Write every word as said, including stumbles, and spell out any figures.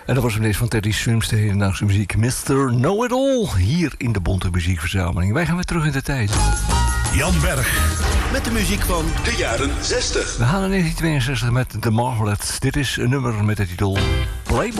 En dat was hem deze van Teddy Swims, de hedendaagse muziek. mister Know-It-All, hier in de Bonte Muziekverzameling. Wij gaan weer terug in de tijd. Jan Berg. Met de muziek van de jaren zestig. We gaan in negentien tweeënzestig met The Marvelettes. Dit is een nummer met de titel Playboy.